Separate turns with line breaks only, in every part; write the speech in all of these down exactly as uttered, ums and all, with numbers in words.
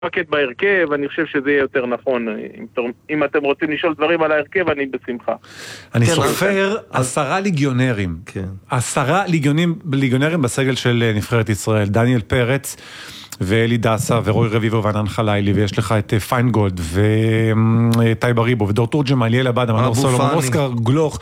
מתמקד בהרכב, אני חושב שזה יהיה יותר נכון. אם אתם רוצים לשאול דברים על ההרכב, אני בשמחה.
אני סופר עשרה ליגיונרים. עשרה ליגיונרים בסגל של נבחרת ישראל. דניאל פרץ ואלי דסה ורוי רביבו וענן חלילי, ויש לך את פיינגולד וטייב אריבו ודור תורג'מן, ליאל עבאדה, מנור סולומון, אוסקר גלוך.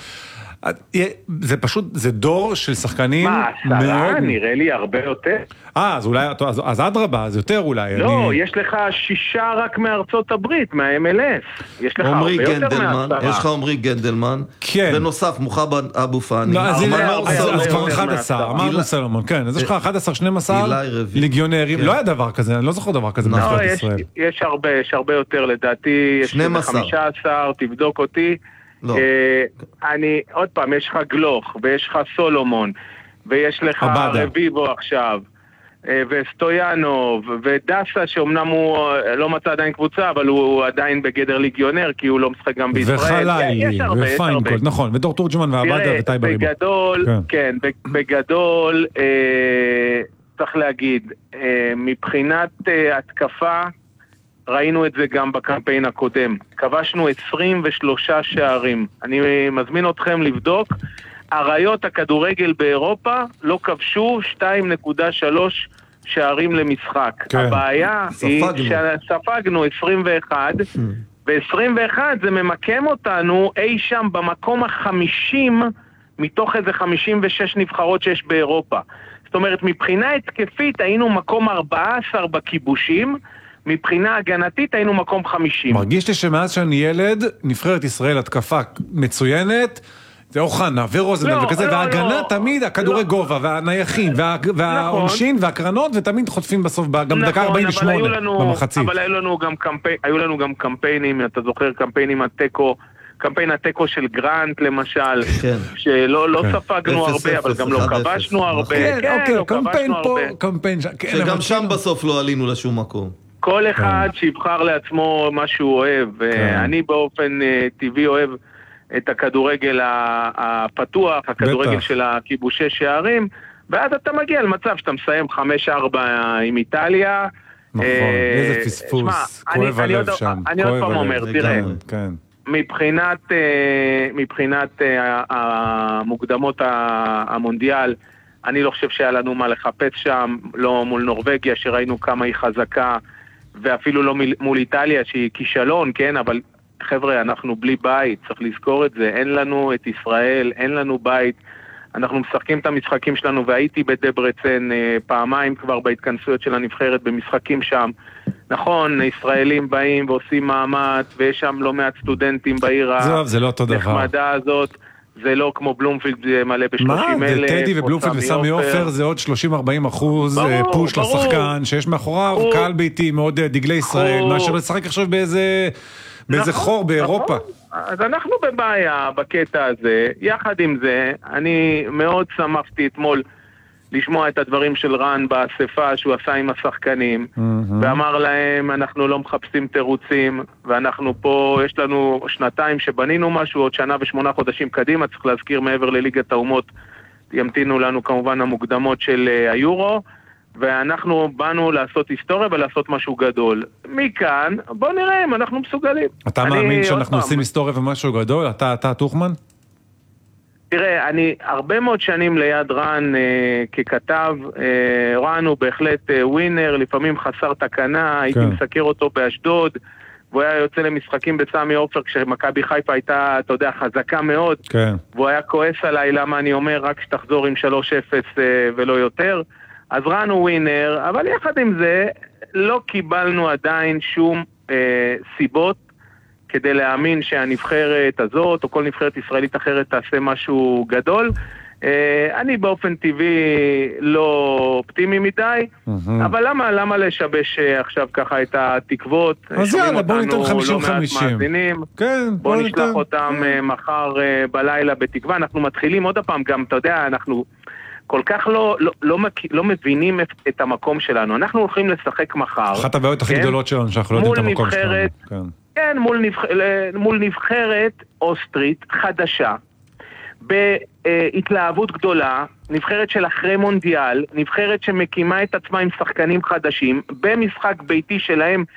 זה פשוט, זה דור של שחקנים
מאוד... מה, עשרה? נראה לי הרבה יותר.
אה, אז אולי, אז עד רבה, אז יותר אולי.
לא, יש לך שישה רק מארצות הברית, מה-אם אל אס. יש לך הרבה יותר מעשרה.
יש לך עומרי גנדלמן.
כן.
ונוסף, מוחמד אבו פאני.
אז כבר אחד עשר, אמרנו סלומון, כן. אז יש לך אחד עשר, שנים עשר ליגיונרים. לא היה דבר כזה, אני לא זוכר דבר כזה בנבחרת ישראל.
יש הרבה, יש הרבה יותר לדעתי. יש חמישה עשר, תבדוק אותי. לא. אני, עוד פעם, יש לך גלוך, ויש לך סולומון, ויש לך רביבו עכשיו, וסטויאנוב, ודסה, שאומנם הוא לא מצא עדיין קבוצה, אבל הוא עדיין בגדר ליגיונר, כי הוא לא משחק גם בישראל.
וחלילי, ופיינקולד, נכון, ודור תורג'מן ועבדה וטייב אריבו.
בגדול, כן, בגדול, צריך להגיד, מבחינת התקפה, ראינו את זה גם בקמפיין הקודם. כבשנו עשרים ושלושה שערים. אני מזמין אתכם לבדוק. אריות הכדורגל באירופה לא כבשו שתיים נקודה שלוש שערים למשחק. כן. הבעיה ספגנו. היא שספגנו עשרים ואחת, ו-עשרים ואחת זה ממקם אותנו אי שם במקום החמישים מתוך איזה חמישים ושש נבחרות שיש באירופה. זאת אומרת, מבחינה התקפית היינו מקום ארבע עשרה בכיבושים, מבחינה הגנתית היינו מקום חמישים.
מרגיש לי שמאז שאני ילד, נבחרת ישראל התקפה מצוינת, זה אוחנה ורוזנל לא, וכזה, לא, וההגנה לא, תמיד הכדורי לא. גובה, והנייחים, וה, והעונשין, נכון. והקרנות, ותמיד חוטפים בסוף, גם נכון, דקה ארבעים ושמונה לנו, במחצית.
אבל היו לנו, גם קמפי, היו לנו גם קמפיינים, אתה זוכר קמפיינים הטקו, קמפיין הטקו של גרנט למשל, כן. שלא לא כן. ספגנו אפס, הרבה, אפס, אבל גם לא כבשנו הרבה.
כן, כן, אוקיי, לא קמפיין פה, קמפיין שם.
כן, שגם שם בסוף לא עלינו לשום מקום.
כל אחד שיבחר לעצמו מה שהוא אוהב, אני באופן טבעי אוהב את הכדורגל הפתוח, הכדורגל של הכיבושי שערים, ואז אתה מגיע למצב שאתה מסיים חמש ארבע עם איטליה.
נכון, איזה פספוס, כואב הלב שם.
אני עוד פעם אומר, תראה, מבחינת מבחינת המוקדמות המונדיאל, אני לא חושב שהיה לנו מה לחפש שם, לא מול נורווגיה שראינו כמה היא חזקה, ואפילו לא מול איטליה שהיא כישלון, כן, אבל חבר'ה, אנחנו בלי בית, צריך לזכור את זה, אין לנו את ישראל, אין לנו בית, אנחנו משחקים את המשחקים שלנו, והייתי בדברצן פעמיים כבר בהתכנסויות של הנבחרת במשחקים שם, נכון, ישראלים באים ועושים מאמץ, ויש שם לא מעט סטודנטים בעיר הנחמדה הזאת, זה לא כמו בלומפילד מלא ב-שלושים אלף.
מה? וטדי ובלומפילד וסמי אופר זה עוד שלושים עשרים אחוז פוש לשחקן, שיש מאחוריו קהל ביתי מאוד דגלי ישראל, מאשר לשחק עכשיו באיזה חור באירופה.
אז אנחנו בבעיה בקטע הזה. יחד עם זה, אני מאוד שמחתי אתמול לשמוע את הדברים של רן באספה שהוא עשה עם השחקנים, ואמר להם, אנחנו לא מחפשים תירוצים, ואנחנו פה, יש לנו שנתיים שבנינו משהו, עוד שנה ושמונה חודשים קדימה, צריך להזכיר מעבר לליגת האומות, ימתינו לנו כמובן המוקדמות של היורו, ואנחנו באנו לעשות היסטוריה ולעשות משהו גדול. מכאן, בוא נראה אם אנחנו מסוגלים.
אתה מאמין שאנחנו עושים היסטוריה ומשהו גדול? אתה, אתה, תוכמן?
תראה, אני הרבה מאוד שנים ליד רן אה, ככתב, אה, רן הוא בהחלט אה, ווינר, לפעמים חסר תקנה, הייתי מסקר אותו באשדוד, והוא היה יוצא למשחקים בסמי אופר כשמכבי חיפה הייתה, אתה יודע, חזקה מאוד, כן. והוא היה כועס עליי למה אני אומר רק שתחזור עם שלוש אפס אה, ולא יותר, אז רן הוא ווינר, אבל יחד עם זה לא קיבלנו עדיין שום אה, סיבות כדי להאמין שהנבחרת הזאת, או כל נבחרת ישראלית אחרת, תעשה משהו גדול. אני באופן טבעי לא אופטימי מדי, אבל למה, למה לשבש עכשיו ככה את התקוות?
אז יאללה, בוא ניתן חמישים חמישים.
כן, בוא נשלח אותם מחר בלילה בתקווה. אנחנו מתחילים עוד הפעם, גם, אתה יודע, אנחנו כל כך לא, לא, לא, לא מבינים את, את המקום שלנו. אנחנו הולכים לשחק מחר.
אחת הבעיות הכי גדולות שלנו, שאנחנו לא יודעים את המקום שלנו. כן.
כן, מול, נבח... מול נבחרת אוסטרית חדשה, בהתלהבות גדולה, נבחרת של אחרי מונדיאל, נבחרת שמקימה את עצמה עם שחקנים חדשים, במשחק ביתי שלהם